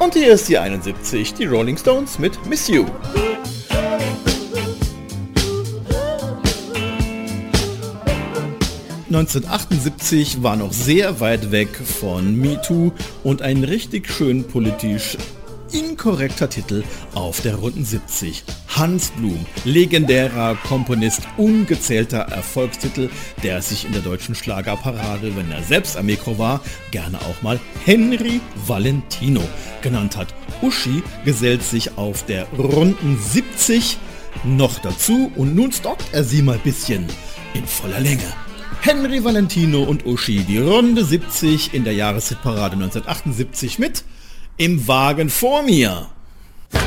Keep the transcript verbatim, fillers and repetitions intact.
Und hier ist die einundsiebzig, die Rolling Stones mit Miss You. neunzehnhundertachtundsiebzig war noch sehr weit weg von MeToo und ein richtig schön politisch inkorrekter Titel auf der runden siebzig. Hans Blum, legendärer Komponist, ungezählter Erfolgstitel, der sich in der deutschen Schlagerparade, wenn er selbst am Mikro war, gerne auch mal Henry Valentino genannt hat. Uschi gesellt sich auf der runden siebzig noch dazu und nun stalkt er sie mal ein bisschen in voller Länge. Henry Valentino und Uschi, die Runde siebzig in der Jahreshitparade neunzehnhundertachtundsiebzig mit Im Wagen vor mir.